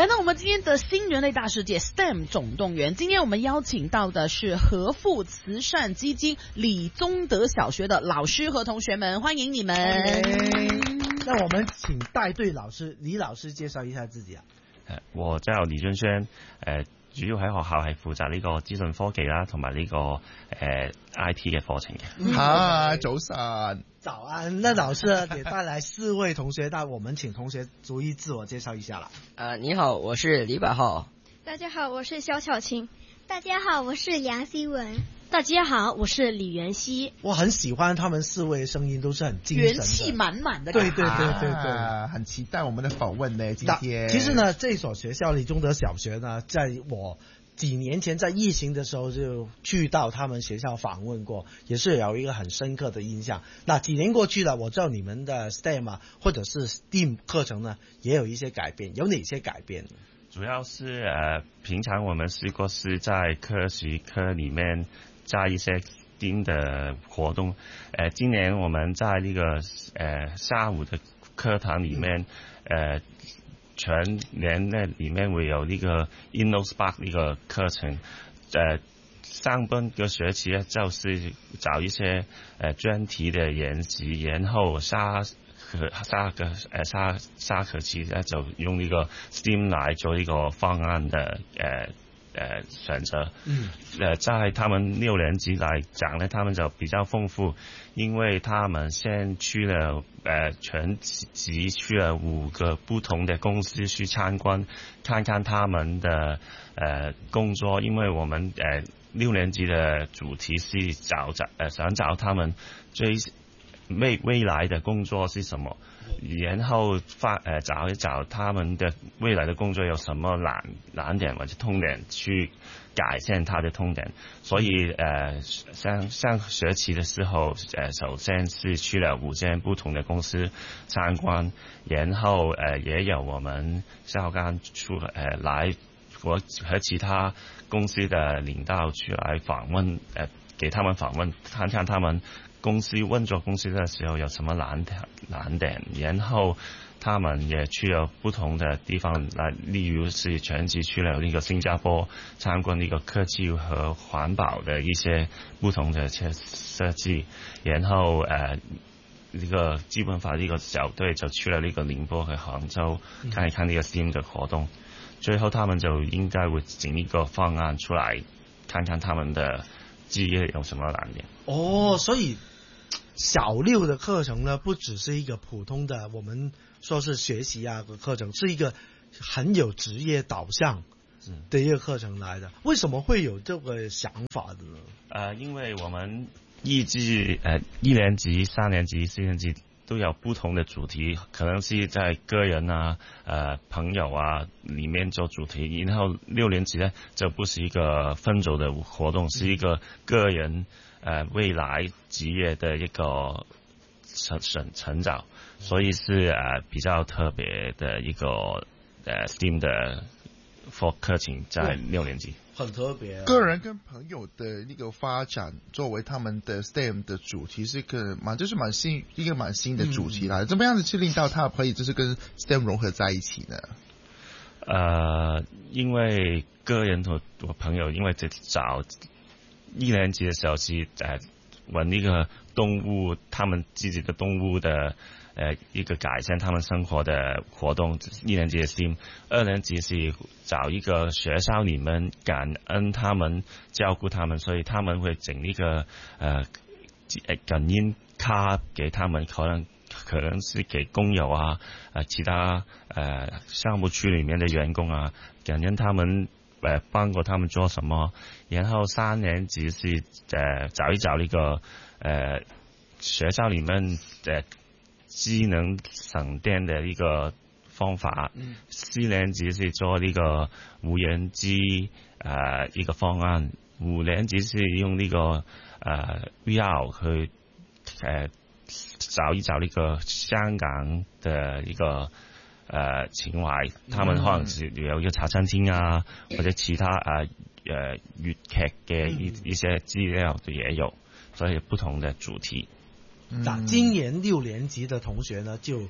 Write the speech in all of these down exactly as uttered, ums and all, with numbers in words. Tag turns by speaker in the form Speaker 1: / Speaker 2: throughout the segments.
Speaker 1: 来到我们今天的新人类大世界 S T E M 总动员，今天我们邀请到的是和富慈善基金李宗德小学的老师和同学们，欢迎你们。
Speaker 2: 那我们请带队老师李老师介绍一下自己啊。
Speaker 3: 我叫李俊轩，誒主要喺學校係負責呢個資訊科技啦，同埋呢個誒 I T 嘅課程嘅。
Speaker 4: 嗨，早晨。
Speaker 2: 早安，那老师也带来四位同学，那我们请同学逐一自我介绍一下了。
Speaker 5: 呃，你好，我是李百浩。
Speaker 6: 大家好，我是肖巧清。大家好，我是梁希文。
Speaker 7: 大家好，我是李元熙。
Speaker 2: 我很喜欢他们四位声音都是很精神的，
Speaker 1: 元气满满的。
Speaker 2: 对对对对对、
Speaker 4: 啊，很期待我们的访问呢。今天
Speaker 2: 其实呢，这所学校李宗德小学呢，在我几年前在疫情的时候就去到他们学校访问过，也是有一个很深刻的印象。那几年过去了，我知道你们的 S T E M 啊，或者是 S T E A M 课程呢，也有一些改变，有哪些改变？
Speaker 3: 主要是呃，平常我们试过是在科学课里面加一些 S T E A M 的活动，呃，今年我们在那个呃下午的课堂里面，呃。全年呢里面會有呢個 InnoSpark 呢個課程，呃，上半個學期呢就是找一些呃專題的研習，然後下個下個呃下下學期呢就用呢個 S T E A M 來做呢個方案的呃呃選擇。嗯，呃，在他們六年級來講呢，他們就比較豐富，因為他們先去了。呃，全級去了五個不同的公司去參觀，看看他們的呃工作，因為我們呃六年級的主題是找找呃想找他們最未未來的工作是什麼，然後發呃找一找他們的未來的工作有什麼難難點或者痛點去改善他的痛點，所以呃上上學期的時候呃首先是去了五間不同的公司參觀，然後呃也有我們校監出呃來和和其他公司的領導去來訪問，呃給他們訪問，看看他們公司運作公司的時候有什麼難難點，然後他們也去了不同的地方，來例如是全級去了那個新加坡參觀那個科技和環保的一些不同的設設計，然後呃那個基本法那個小隊就去了那個寧波和杭州看一看那個 S T E A M 的活動，最後他們就應該會整一個方案出來，看看他們的職業有什麼難點。
Speaker 2: 哦，所以小六的課程呢，不只是一個普通的我們說是學習啊個課程，是一個很有職業導向的一個課程來的。為什麼會有這個想法的呢？
Speaker 3: 呃，因為我們預計呃一年級、三年級、四年級都有不同的主題，可能是在個人啊、呃朋友啊裡面做主題，然後六年級呢就不是一個分組的活動，是一個個人呃未來職業的一個成成成長，所以是呃比較特別的一個呃 S T E A M 的課課程在六年級。
Speaker 2: 很特別、啊，
Speaker 4: 個人跟朋友的那個發展作為他們的 S T E A M 的主題，是一個蠻就是蠻新一個蠻新的主題啦。怎麼樣子去令到它可以就是跟 S T E A M 融合在一起呢？
Speaker 3: 呃，因為個人和我朋友，因為在早一年級的時候是呃玩那個動物，他們自己的動物的呃一個改善他們生活的活動，一年級的 S T E A M， 二年級是找一個學校裡面感恩他們照顧他們，所以他們會整一個呃感恩卡給他們，可能可能是給工友啊呃其他呃項目區裡面的員工啊，感恩他們呃幫過他們做什麼，然後三年級是呃找一找那個呃學校裡面呃智能省電的一個方法，嗯、四年級是做呢個無人機呃一個方案，五年級是用呢、這個呃 V R 去呃找一找呢個香港的一個呃情懷，他們可能是有一個茶餐廳啊，或者其他呃呃粵劇嘅一一些資料也有，所以不同的主題。
Speaker 2: 那今年六年級的同學呢，就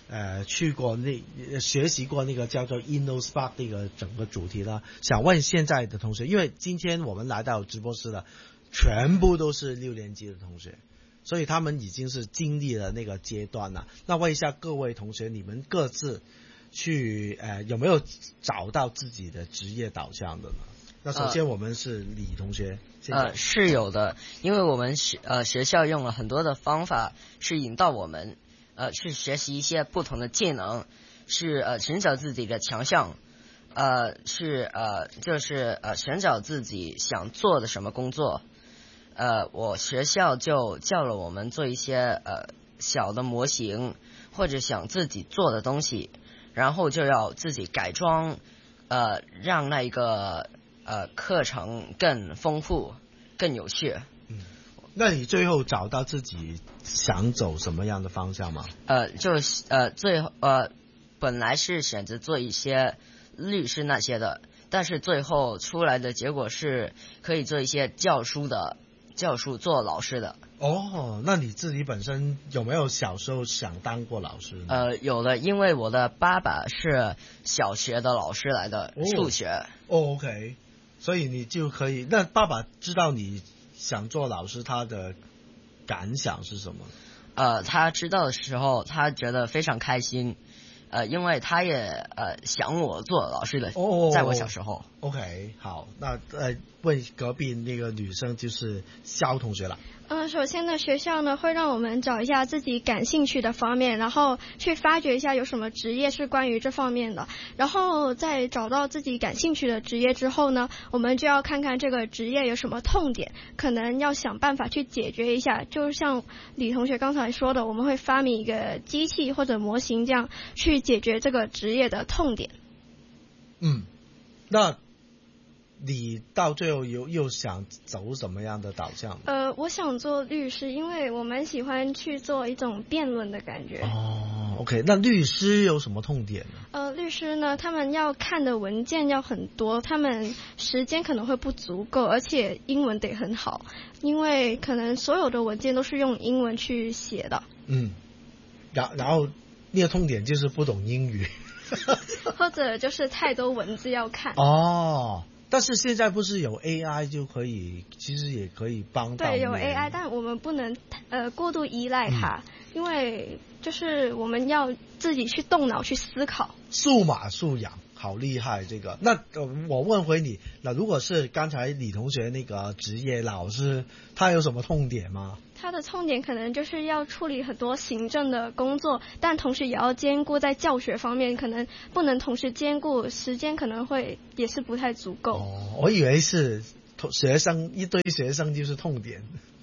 Speaker 2: 呃去过那学习过那个叫做 InnoSpark 那个整个主题呢，想问现在的同学，因为今天我们来到直播室的全部都是六年级的同学，所以他们已经是经历了那个阶段了。那问一下各位同学，你们各自去呃有没有找到自己的职业导向的呢？那首先我们是李同学。
Speaker 5: 呃，是有的，因为我们学呃学校用了很多的方法是引导我们呃去学习一些不同的技能，是呃寻找自己的强项，呃是呃就是呃寻找自己想做的什么工作。呃，我学校就教了我们做一些呃小的模型或者想自己做的东西，然后就要自己改装，呃让那个。呃，课程更丰富、更有趣。
Speaker 2: 嗯，那你最后找到自己想走什么样的方向吗？
Speaker 5: 呃，就是呃，最后呃，本来是选择做一些律师那些的，但是最后出来的结果是可以做一些教书的，教书做老师的。
Speaker 2: 哦，那你自己本身有没有小时候想当过老师呢？
Speaker 5: 呃，有的，因为我的爸爸是小学的老师来的，哦、数学。
Speaker 2: 哦 ，OK。所以你就可以，那爸爸知道你想做老师，他的感想是什么？
Speaker 5: 呃，他知道的时候，他觉得非常开心，呃，因为他也呃想我做老师的，
Speaker 2: 哦，
Speaker 5: 在我小时候。
Speaker 2: OK， 好，那呃问隔壁那个女生就是肖同学了。
Speaker 6: 嗯，首先呢，学校呢会让我们找一下自己感兴趣的方面，然后去发掘一下有什么职业是关于这方面的。然后在找到自己感兴趣的职业之后呢，我们就要看看这个职业有什么痛点，可能要想办法去解决一下。就像李同学刚才说的，我们会发明一个机器或者模型，这样去解决这个职业的痛点。
Speaker 2: 嗯，那你到最后又又想走什么样的导向？
Speaker 6: 呃，我想做律师，因为我们喜欢去做一种辩论的感觉。
Speaker 2: 哦 ，OK， 那律师有什么痛点呢？
Speaker 6: 呃，律师呢，他们要看的文件要很多，他们时间可能会不足够，而且英文得很好，因为可能所有的文件都是用英文去写的。
Speaker 2: 嗯，然然后那个痛点就是不懂英语，
Speaker 6: 或者就是太多文字要看。
Speaker 2: 哦。但是现在不是有 A I 就可以，其实也可以帮到。
Speaker 6: 对，有 A I， 但我们不能呃过度依赖它，嗯、因为就是我们要自己去动脑去思考。
Speaker 2: 数码素养，好厉害这个。那、呃、我问回你，那如果是刚才李同学那个职业老师，他有什么痛点吗？
Speaker 6: 他的痛点可能就是要处理很多行政的工作，但同时也要兼顾在教学方面，可能不能同时兼顾，时间可能会也是不太足够。
Speaker 2: 哦，我以为是学生一堆学生就是痛点。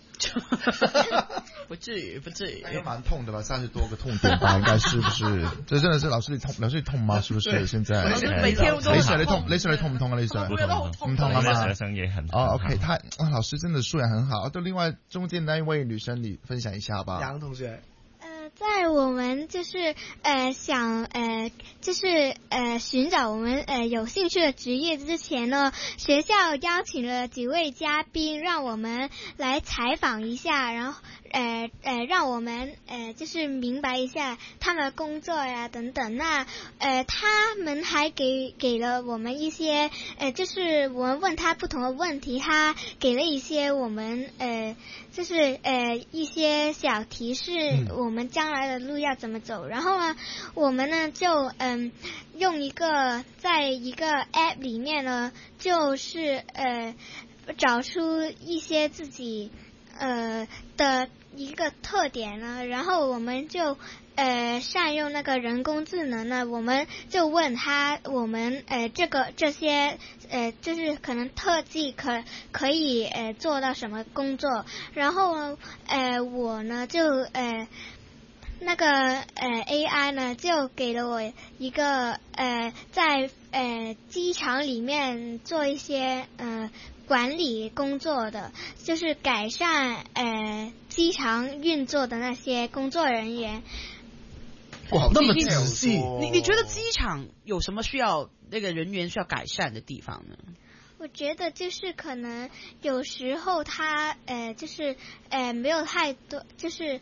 Speaker 1: 不至于，不至于，
Speaker 4: 也蛮痛的吧，三十多个痛点吧，应该是不是？这真的是老师你痛，老师你痛吗？是不是？现在
Speaker 1: 每天都
Speaker 4: 雷 Sir 你痛，雷 Sir 你痛不痛啊？雷 Sir
Speaker 3: 不痛，
Speaker 4: 不痛了吗？
Speaker 3: 学生也很
Speaker 4: 哦 ，OK， 他啊，老师真的素养很好。对，另外中间那一位女生，你分享一下吧。
Speaker 2: 杨同学。
Speaker 8: 在我们就是呃想呃就是呃寻找我们呃有兴趣的职业之前呢，学校邀请了几位嘉宾，让我们来采访一下，然后呃呃让我们呃就是明白一下他们的工作呀等等。那呃他们还给给了我们一些呃就是我们问他不同的问题，他给了一些我们呃就是呃一些小提示，我们将来的路要怎么走。然后呢，我们呢就嗯用一个在一个 app 里面呢，就是呃找出一些自己呃的一个特点呢，然后我们就呃善用那个人工智能呢，我们就问他我们呃这个这些呃就是可能特技可可以呃做到什么工作，然后呢呃我呢就呃那个呃 A I 呢就给了我一个呃在呃机场里面做一些呃管理工作的，就是改善呃机场运作的那些工作人员。
Speaker 2: 哇，那么仔细！
Speaker 1: 你你觉得机场有什么需要那个人员需要改善的地方呢？
Speaker 8: 我觉得就是可能有时候他呃就是呃没有太多，就是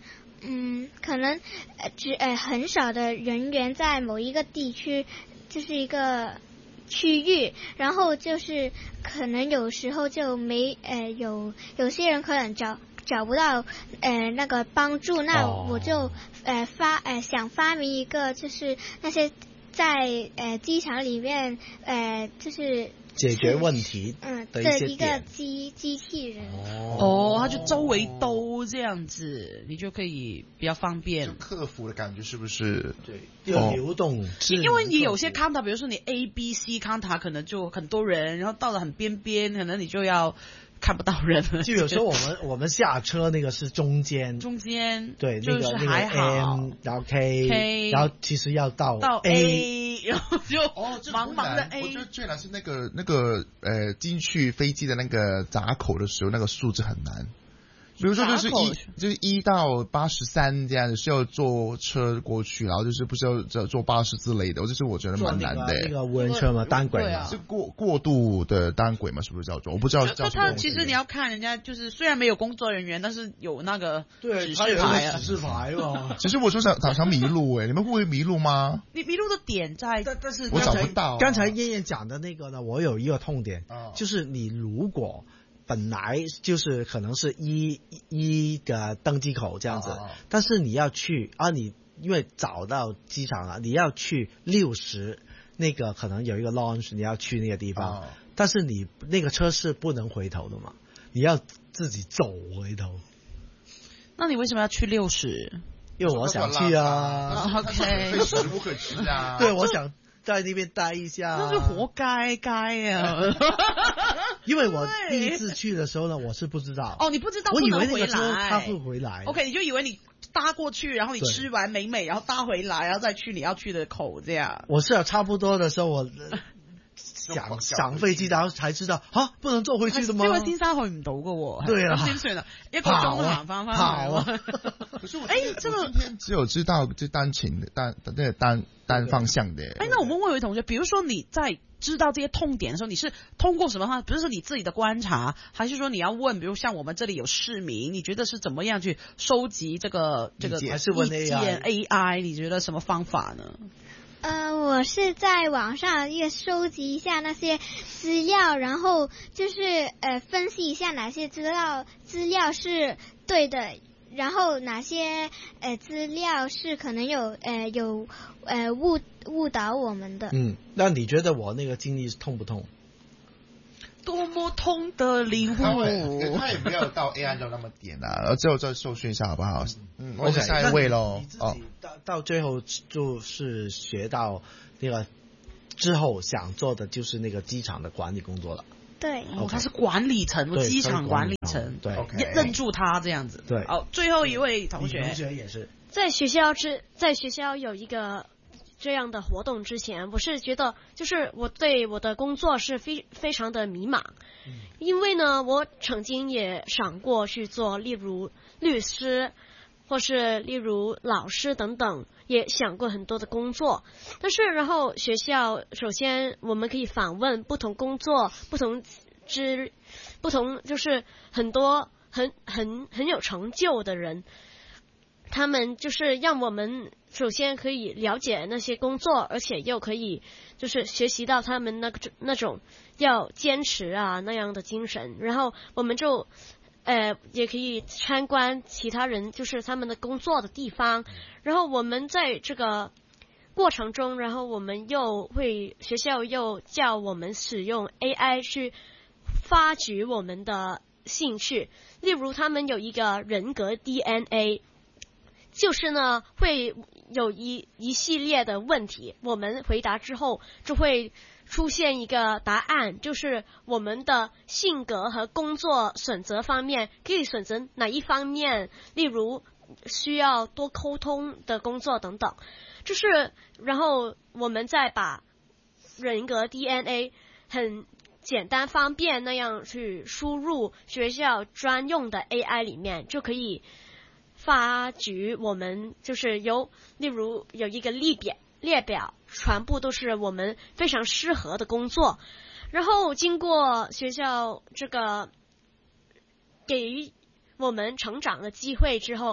Speaker 8: 嗯，可能呃只呃很少的人员在某一个地区，就是一个区域，然后就是可能有时候就没呃有有些人可能找找不到呃那个帮助，那我就呃发呃想发明一个，就是那些在呃机场里面呃就是
Speaker 2: 解决问题
Speaker 8: 嗯
Speaker 2: 的一
Speaker 8: 的一个
Speaker 2: 些点。
Speaker 8: 机机器人。
Speaker 1: 哦，它就周围兜这样子，你就可以比较方便。
Speaker 4: 客服的感觉是不是？
Speaker 2: 对，要流动。智能
Speaker 1: 因为你有些
Speaker 2: 客服
Speaker 1: counter，比如说你 A、B、C counter 可能就很多人，然后到了很边边，可能你就要看不到人了。
Speaker 2: 就有时候我们我们下车那个是中间，
Speaker 1: 中间
Speaker 2: 对，那
Speaker 1: 就是
Speaker 2: 个那个
Speaker 1: 还好
Speaker 2: M， 然后 K，,
Speaker 1: K
Speaker 2: 然后其实要到
Speaker 1: 到
Speaker 2: A，,
Speaker 1: A 然后就
Speaker 4: 哦，这
Speaker 1: 茫茫的 A。
Speaker 4: 我觉得最难是那个那个呃进去飞机的那个闸口的时候，那个数字很难。比如说就是一就是一到八十三这样子，是要坐车过去，然后就是不是要坐巴士之类的，这是我觉得蛮难的。
Speaker 2: 那个无人车嘛，单轨嘛，
Speaker 4: 是过过渡的单轨嘛，是不是叫做？我不知道叫什么。
Speaker 1: 他其实你要看人家，就是虽然没有工作人员，但是有那个指示
Speaker 2: 牌啊，指示牌嘛。
Speaker 4: 其实我就想常常迷路哎，你们会不会迷路吗？
Speaker 1: 你迷路的点在，
Speaker 2: 但但是
Speaker 4: 我找不到。
Speaker 2: 刚才燕燕讲的那个呢，我有一个痛点，就是你如果本来就是可能是一一的登机口这样子，哦、但是你要去啊，你因为找到机场了，你要去六十那个可能有一个 launch， 你要去那个地方，哦、但是你那个车是不能回头的嘛，你要自己走回头。
Speaker 1: 那你为什么要去六十？
Speaker 2: 因为我想去啊。
Speaker 1: OK，
Speaker 4: 食物可吃啊。
Speaker 2: 对，我想在那边待一下。
Speaker 1: 那就活该该啊！
Speaker 2: 因为我第一次去的时候呢，我是不知道。
Speaker 1: 哦，你不知道
Speaker 2: 不能回来，
Speaker 1: 我以为那个车
Speaker 2: 它会回来。
Speaker 1: OK， 你就以为你搭过去，然后你吃完美美，然后搭回来，然后再去你要去的口这样。
Speaker 2: 我是差不多的时候，我想上飛機，然後才知道嚇不能坐回去的嗎？
Speaker 1: 呢位先生去唔到嘅喎，
Speaker 2: 對啊，
Speaker 1: 咁點算啊？一個鐘行翻翻
Speaker 4: 嚟。可是我哎，這個今天只有知道這單程的單那單單方向的。
Speaker 1: 哎，那我們問一位同學，比如說你在知道這些痛點的時候，你是通過什麼方法？比如說你自己的觀察，還是說你要問？比如像我們這裡有市民，你覺得是怎麼樣去收集這個這個意見 A I？ 你覺得什麼方法呢？
Speaker 8: 呃，我是在網上也收集一下那些資料，然後就是呃分析一下哪些資料資料是對的，然後哪些呃資料是可能有呃有呃誤誤導我們的。
Speaker 2: 嗯，那你覺得我那個經歷痛不痛？
Speaker 1: 多麼痛的領悟，
Speaker 4: 他也沒有到 A I 就那麼點啊，最後再搜尋一下好不好？嗯，我下一位咯。
Speaker 2: 哦，到到最後就是學到那個之後想做的就是那個機場的管理工作了。
Speaker 8: 對，
Speaker 1: 哦，他是管理層，機場管理層，
Speaker 2: 對，
Speaker 1: 認住他這樣子。
Speaker 2: 對，
Speaker 1: 好，最後一位同學，
Speaker 2: 同學也是
Speaker 7: 在學校之在學校有一個這樣的活動之前，我是覺得就是我對我的工作是非非常的迷茫，嗯、因為呢我曾經也想過去做例如律師或是例如老師等等，也想過很多的工作，但是然後學校首先我們可以訪問不同工作不同之不同就是很多很很很有成就的人，他們就是讓我們首先可以了解那些工作，而且又可以就是學習到他們那個那種要堅持啊那樣的精神，然後我們就呃也可以參觀其他人就是他們的工作的地方，然後我們在這個過程中，然後我們又會學校又教我們使用 A I 去發掘我們的興趣，例如他們有一個人格 D N A， 就是呢會有一一系列的問題，我們回答之後就會出現一個答案，就是我們的性格和工作選擇方面可以選擇哪一方面，例如需要多溝通的工作等等，就是然後我們再把人格 D N A 很簡單方便那樣去輸入學校專用的 A I 裡面，就可以發掘我們就是有例如有一個列表列表全部都是我們非常適合的工作，然後經過學校這個給我們成長的機會之後，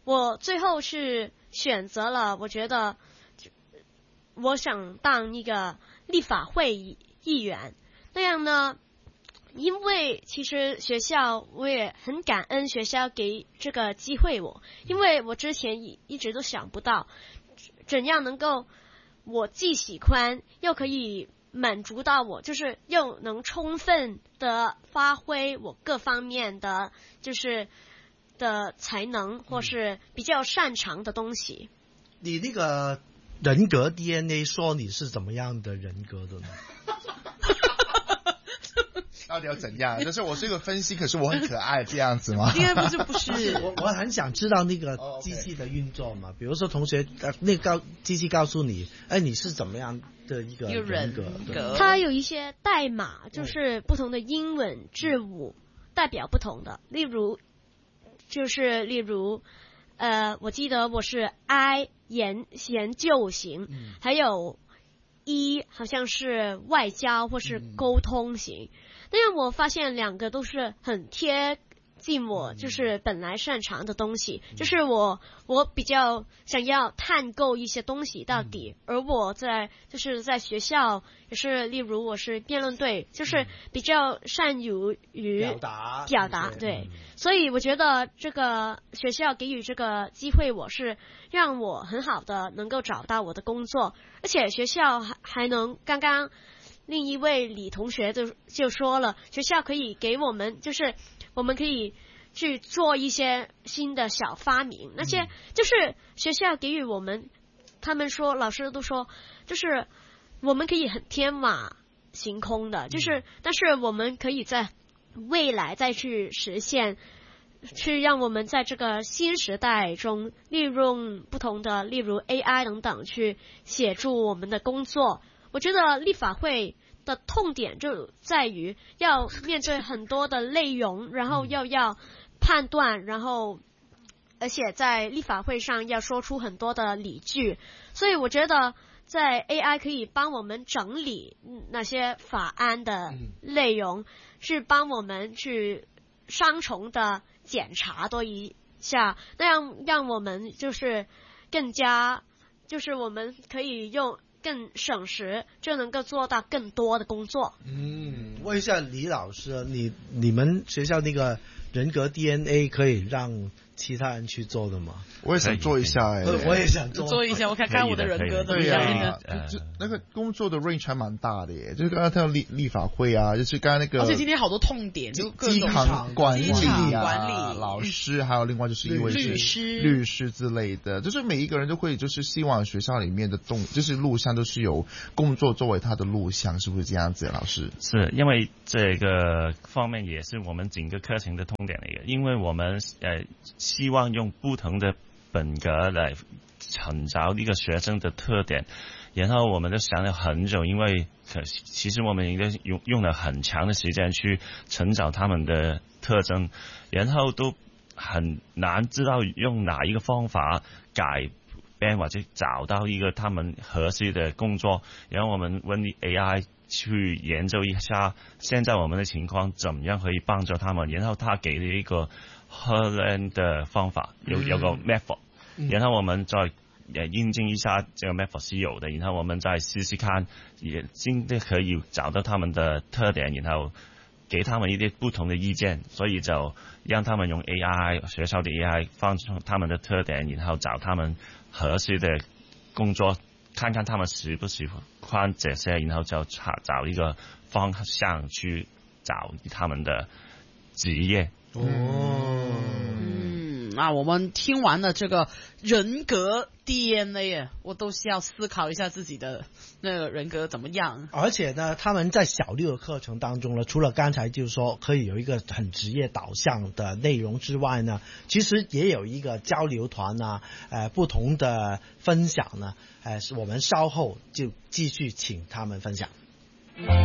Speaker 7: 我最后是选择了，我觉得我想当一个立法会议员，那样呢，因为其实学校我也很感恩学校给这个机会我，因为我之前一一直都想不到怎样能够我既喜欢又可以满足到我，就是又能充分的发挥我各方面的就是的才能或是比较擅长的东西。
Speaker 2: 你那个人格 D N A 说你是怎么样的人格的呢？
Speaker 4: 到底要怎样？就是我是一个分析，可是我很可爱这样子吗？
Speaker 1: 应该不是不是，
Speaker 2: 我我很想知道那个机器的运作嘛。比如说同学，呃，那个告机器告诉你，哎，你是怎么样的一个人格？
Speaker 7: 它有一些代码，就是不同的英文字母代表不同的。例如，就是例如，呃，我记得我是 I 研研究型，嗯、还有 E 好像是外交或是沟通型。嗯，那样我发现两个都是很贴近我就是本来擅长的东西，嗯、就是我我比较想要探究一些东西到底，嗯、而我在就是在学校也是，例如我是辩论队，就是比较善于于
Speaker 2: 表达
Speaker 7: 表达对，嗯、所以我觉得这个学校给予这个机会，我是让我很好的能够找到我的工作，而且学校还还能刚刚。另一位李同学就就说了，学校可以给我们，就是我们可以去做一些新的小发明，那些就是学校给予我们，他们说老师都说，就是我们可以很天马行空的，就是但是我们可以在未来再去实现，去让我们在这个新时代中利用不同的，例如 A I 等等去协助我们的工作。我觉得立法会的痛点就在于要面对很多的内容，然后又要判断，然后而且在立法会上要说出很多的理据，所以我觉得在 A I 可以帮我们整理那些法案的内容，是帮我们去双重的检查多一下，那样让我们就是更加就是我们可以用更省时，就能够做到更多的工作。
Speaker 2: 嗯，问一下李老师，你你们学校那个人格 D N A 可以让其他人去做的吗？
Speaker 4: 我也想做一下哎、
Speaker 2: 欸，我也想做
Speaker 1: 做一下，我看看我的人格怎么样。
Speaker 4: 对啊，就就那个工作的 range 还蛮大的耶，就是刚刚看到立立法会啊，就是刚刚那个，
Speaker 1: 而且今天好多痛点，就各种
Speaker 4: 机场管理啊、
Speaker 1: 管理
Speaker 4: 老师，还有另外就是一位
Speaker 1: 律师、
Speaker 4: 律师之类的，就是每一个人都会就是希望学校里面的动，就是录像都是有工作作为他的录像，是不是这样子？老师
Speaker 3: 是因为这个方面也是我们整个课程的痛点嚟嘅，因为我们呃希望用不同的本格来寻找一个学生的特点，然后我们都想了很久，因为可其实我们应该用用了很长的时间去寻找他们的特征，然后都很难知道用哪一个方法改变或者找到一个他们合适的工作，然后我们问 A I 去研究一下现在我们的情况怎么样可以帮助他们，然后他给了一个Herland 的方法，有有个 method，嗯、然后我们再呃印证一下这个 method 是有的，然后我们再试试看，也真的可以找到他们的特点，然后给他们一些不同的意见，所以就让他们用 A I 学校的 A I 放出他们的特点，然后找他们合适的工作，看看他们喜不喜欢这些，然后就找找一个方向去找他们的职业。
Speaker 2: 哦，
Speaker 1: 嗯，那我们听完了这个人格 D N A， 我都是要思考一下自己的那个人格怎么样。
Speaker 2: 而且呢，他们在小六的课程当中呢，除了刚才就是说可以有一个很职业导向的内容之外呢，其实也有一个交流团啊，呃，不同的分享呢，呃，我们稍后就继续请他们分享。